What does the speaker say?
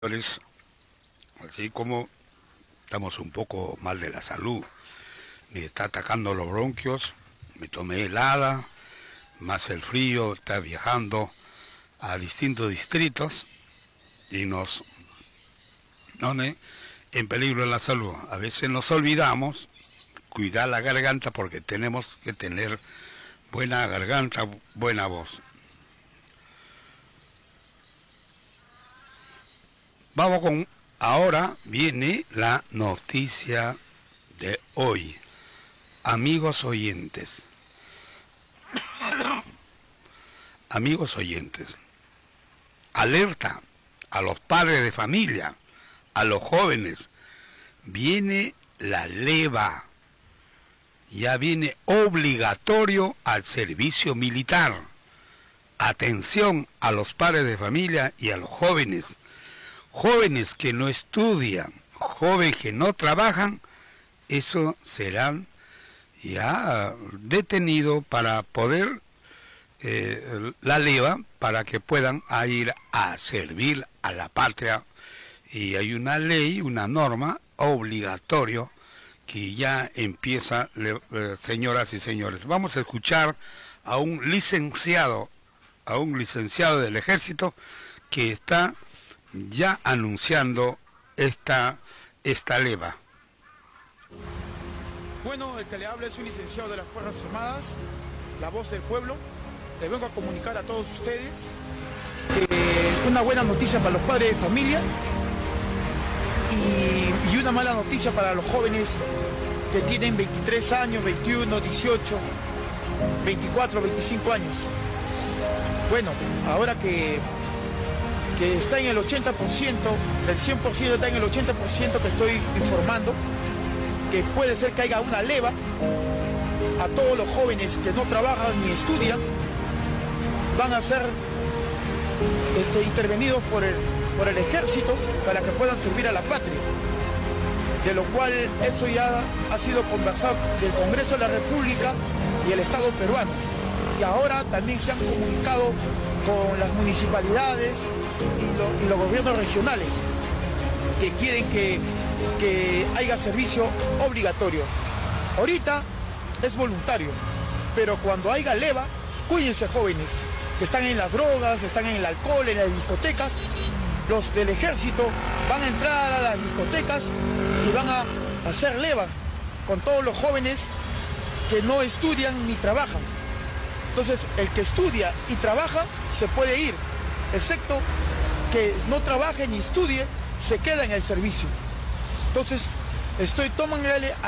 Señores, así como estamos un poco mal de la salud, me está atacando los bronquios, me tomé helada, más el frío, está viajando a distintos distritos y nos pone en peligro la salud. A veces nos olvidamos cuidar la garganta porque tenemos que tener buena garganta, buena voz. Vamos con, ahora viene la noticia de hoy. Amigos oyentes, alerta a los padres de familia, a los jóvenes, viene la leva, ya viene obligatorio al servicio militar. Atención a los padres de familia y a los jóvenes. Jóvenes que no estudian, jóvenes que no trabajan, eso serán ya detenidos para poder, la leva, para que puedan ir a servir a la patria. Y hay una ley, una norma obligatoria que ya empieza, señoras y señores. Vamos a escuchar a un licenciado del ejército que está ya anunciando esta leva. Bueno, el que le habla es un licenciado de las Fuerzas Armadas, la voz del pueblo. Le vengo a comunicar a todos ustedes una buena noticia para los padres de familia y una mala noticia para los jóvenes que tienen 23 años, 21, 18, 24, 25 años. Bueno, ahora que está en el 80%, del 100% está en el 80% que estoy informando, que puede ser que haya una leva a todos los jóvenes que no trabajan ni estudian, van a ser intervenidos por el ejército para que puedan servir a la patria, de lo cual eso ya ha sido conversado del Congreso de la República y el Estado peruano, y ahora también se han comunicado con las municipalidades y los gobiernos regionales que quieren que haya servicio obligatorio. Ahorita es voluntario, pero cuando haya leva, cuídense jóvenes que están en las drogas, están en el alcohol, en las discotecas. Los del ejército van a entrar a las discotecas y van a hacer leva con todos los jóvenes que no estudian ni trabajan. Entonces, el que estudia y trabaja se puede ir, excepto que no trabaje ni estudie, se queda en el servicio. Entonces, tomándole